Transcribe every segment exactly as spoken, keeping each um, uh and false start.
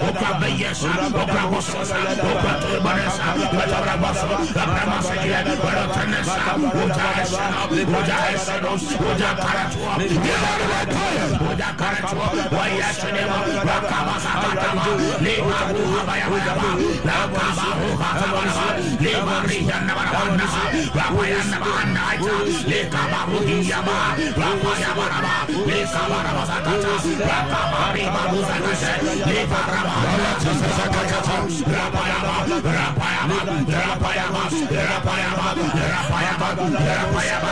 Obrabayesa, Obrabosa, Obrabanesa, Obrabosa, Obrabosa, Obrabanesa, Obrabosa, Obrabosa, Obrakaratu, Obrakaratu, Wayashanema, Rakabasa, Lebabu Habayaba, Lakababu Hatabasa, Lebariana, Rapayana, Lekababu Hiyama, Rapayaba, Lekabaraba, Rakabari, Babu Zakasha, Lebaraba, Rapayaba, Rapayaba, Rapayaba, Rapayaba, Rapayaba, Rapayaba,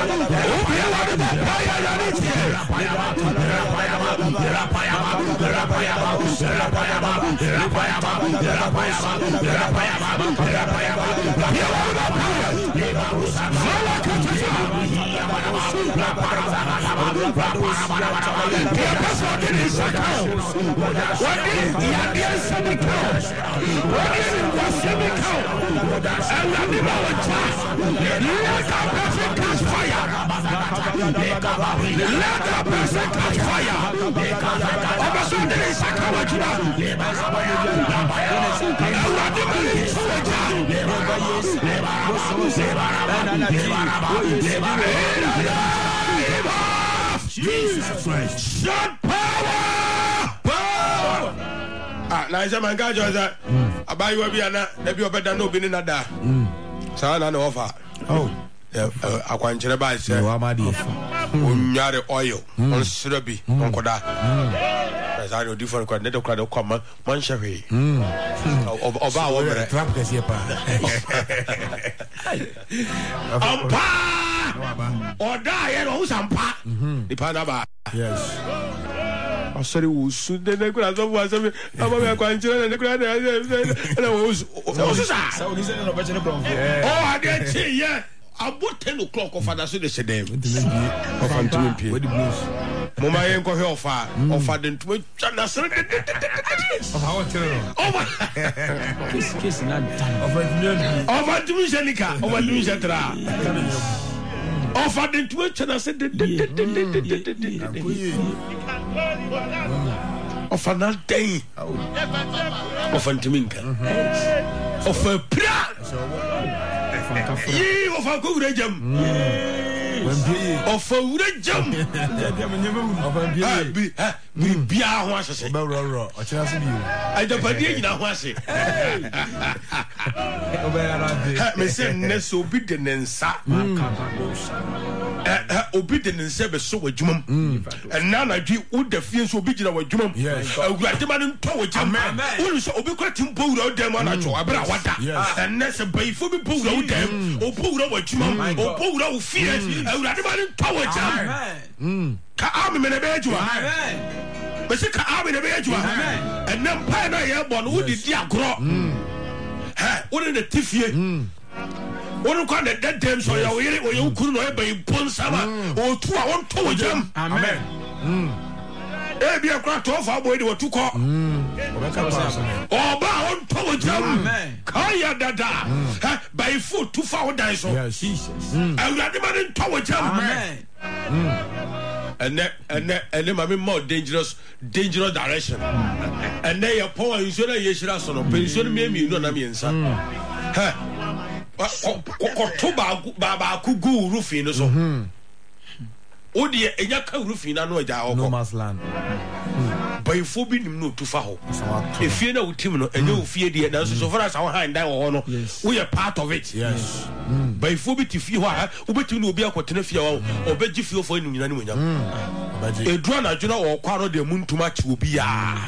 Let the person catch fire. Jesus Christ. Shut power. Power. Ah, na isa man ka joza. Abayi wa bi ana, na bi obeda na obi ni nada. Sa na na offer. Oh. Akwankyere ba se onyare oil on sirabi on koda za no different kwad net kwad ko man man hwe oba wo mere trap kase pa ampa oda ye no sampa di pa na ba yes asori wo su de ne kura so wa so me aba me akwankyere ne kura na na wo su sa sa oni se no ba chene bron oh ade chi ye about ten o'clock of father so they say them of antum pie what the blues mama yen ko he ofa ofa den to chana sere of how tell over kiss kiss na dan of of antum jenika of antum jetra of den to chana sere of na den of antum nka of pra Ye of a good jam. Of a wood jam. Be Bia was a say. I don't believe in a washi. Me say, Nesso obedience, obedience service so with Jum. And now I do all the fears obedient with Jum. Yes, I got the man in tow with Jam. Also, Obiquatin pulled out them on a job. And that's a bay for me pulled out them, or pulled out with Jum, or pulled out fears. I got the man in tow with Jam. Ka army in a bedroom. But she can't have in a bedroom. And then Pina Airborne, who did ya grow? What in the Tiffy? What you call the dead time so you couldn't have a pun summer or two I want to jam. Amen. There be a crack off our boy to call. Oh, bound to jam. Kaya dada. By foot too far dice. Jesus. I got the man in tower jam. Amen. And then, and then, and then, I'm more dangerous, dangerous direction. And then your power is your yes, or pension, maybe you know what I mean, son. Huh? Baba could go roofing or so. Oh, dear, and your car roofing, I know that no man's land. By forbidden no too far. If you know Timon and you fear the answer, so far as our hand down honor, we are part of it. Yes. By forbid if you are, but you know, be a quatinafia or bet you feel for any anyone. A drone, you know, or quarrel the moon too much will be a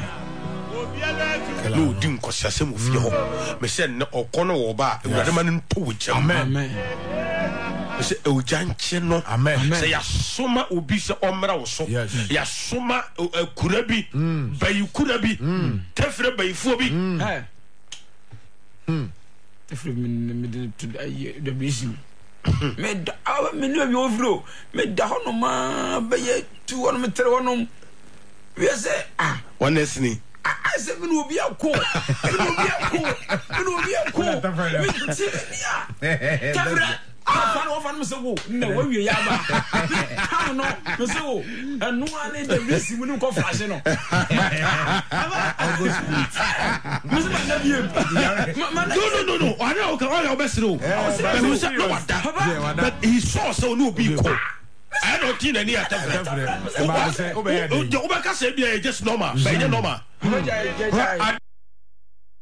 no dim cosasem of your Messen or corner or bar, rather man to which a man. Say, oh, Janchino, amen. Say, ya soma ubisa omra so. Yes. Ya soma kurabi, by you kurabi, tefre by fobi. Hmm. Tefre min to the busy. Made our menu of your flow, made the honoma by two on meter one. We say, ah, one is me. I said, we will be a cool. We will be a cool. We will be a cool. I found off so no when we are how no so and no one in the risk we don't go fashion no I go no no no I know can all best no but he saw so no be ko I don't think any attempt. Obeka say be just normal, be normal.